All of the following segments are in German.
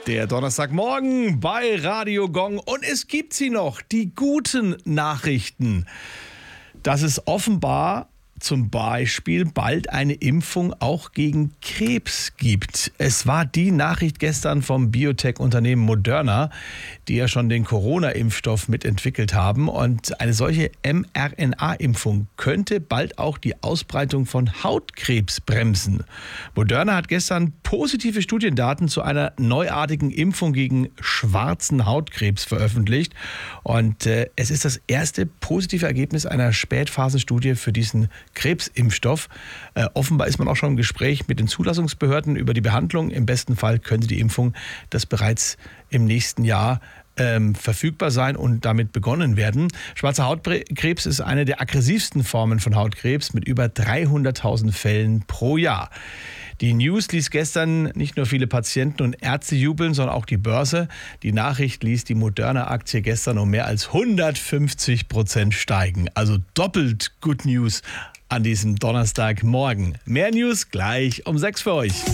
Der Donnerstagmorgen bei Radio Gong und es gibt sie noch, die guten Nachrichten, dass es offenbar zum Beispiel bald eine Impfung auch gegen Krebs gibt. Es war die Nachricht gestern vom Biotech-Unternehmen Moderna, die ja schon den Corona-Impfstoff mitentwickelt haben. Und eine solche mRNA-Impfung könnte bald auch die Ausbreitung von Hautkrebs bremsen. Moderna hat gestern positive Studiendaten zu einer neuartigen Impfung gegen schwarzen Hautkrebs veröffentlicht. Und es ist das erste positive Ergebnis einer Spätphasenstudie für diesen Krebsimpfstoff. Offenbar ist man auch schon im Gespräch mit den Zulassungsbehörden über die Behandlung. Im besten Fall könnte die Impfung das bereits im nächsten Jahr verfügbar sein und damit begonnen werden. Schwarzer Hautkrebs ist eine der aggressivsten Formen von Hautkrebs mit über 300.000 Fällen pro Jahr. Die News ließ gestern nicht nur viele Patienten und Ärzte jubeln, sondern auch die Börse. Die Nachricht ließ die Moderna-Aktie gestern um mehr als 150% steigen. Also doppelt Good News an diesem Donnerstagmorgen. Mehr News gleich um 6 für euch.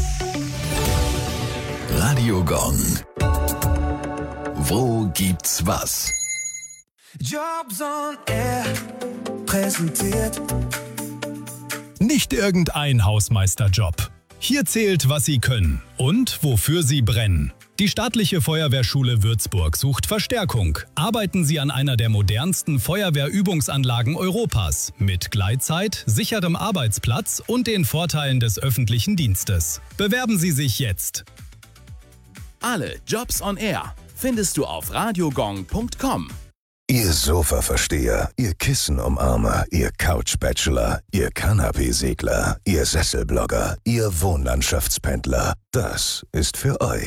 Radio Gong. Wo gibt's was? Jobs on Air präsentiert. Nicht irgendein Hausmeisterjob. Hier zählt, was Sie können und wofür Sie brennen. Die staatliche Feuerwehrschule Würzburg sucht Verstärkung. Arbeiten Sie an einer der modernsten Feuerwehrübungsanlagen Europas mit Gleitzeit, sicherem Arbeitsplatz und den Vorteilen des öffentlichen Dienstes. Bewerben Sie sich jetzt. Alle Jobs on Air findest du auf radiogong.com. Ihr Sofa-Versteher, ihr Kissen-Umarmer, ihr Couch-Bachelor, ihr Kanapee-Segler, ihr Sesselblogger, ihr Wohnlandschaftspendler. Das ist für euch